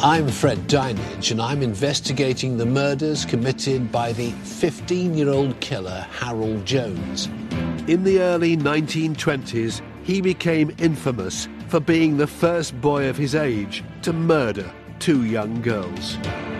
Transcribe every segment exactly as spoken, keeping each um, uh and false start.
I'm Fred Dinage, and I'm investigating the murders committed by the fifteen-year-old killer Harold Jones. In the early nineteen twenties, he became infamous for being the first boy of his age to murder two young girls.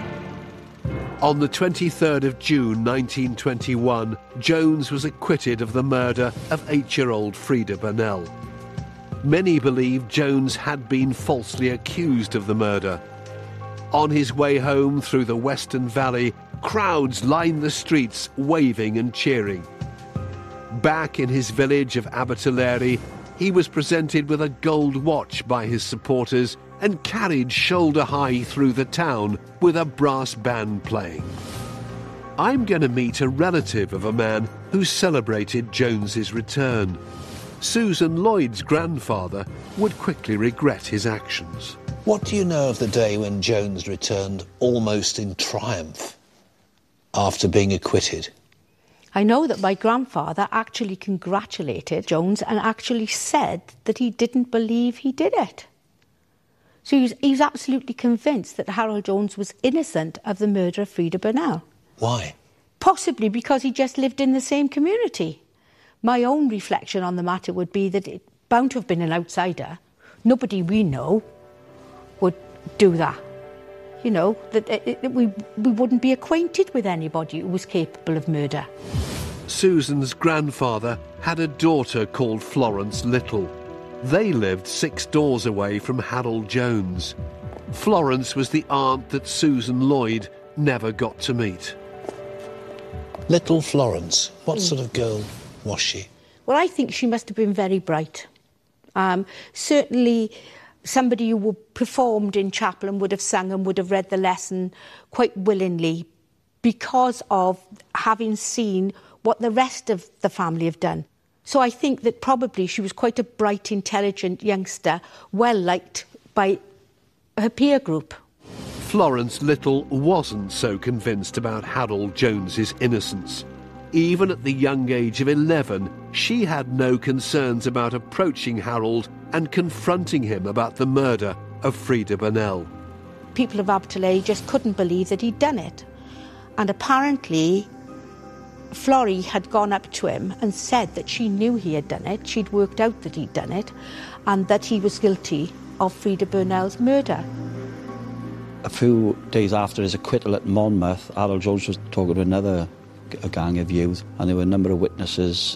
On the twenty-third of June nineteen twenty-one, Jones was acquitted of the murder of eight-year-old Frida Burnell. Many believe Jones had been falsely accused of the murder. On his way home through the Western Valley, crowds lined the streets waving and cheering. Back in his village of Abertillery, he was presented with a gold watch by his supporters and carried shoulder-high through the town with a brass band playing. I'm going to meet a relative of a man who celebrated Jones's return. Susan Lloyd's grandfather would quickly regret his actions. What do you know of the day when Jones returned almost in triumph after being acquitted? I know that my grandfather actually congratulated Jones and actually said that he didn't believe he did it. So he was, he was absolutely convinced that Harold Jones was innocent of the murder of Frida Burnell. Why? Possibly because he just lived in the same community. My own reflection on the matter would be that it bound to have been an outsider. Nobody we know would do that. You know, that it, it, we, we wouldn't be acquainted with anybody who was capable of murder. Susan's grandfather had a daughter called Florence Little. They lived six doors away from Harold Jones. Florence was the aunt that Susan Lloyd never got to meet. Little Florence, what Mm. sort of girl was she? Well, I think she must have been very bright. Um, certainly somebody who performed in chapel and would have sung and would have read the lesson quite willingly because of having seen what the rest of the family have done. So I think that probably she was quite a bright, intelligent youngster, well liked by her peer group. Florence Little wasn't so convinced about Harold Jones's innocence. Even at the young age of eleven, she had no concerns about approaching Harold and confronting him about the murder of Frida Burnell. People of Abertillery just couldn't believe that he'd done it. And apparently, Florrie had gone up to him and said that she knew he had done it, she'd worked out that he'd done it, and that he was guilty of Frida Burnell's murder. A few days after his acquittal at Monmouth, Harold Jones was talking to another a gang of youth, and there were a number of witnesses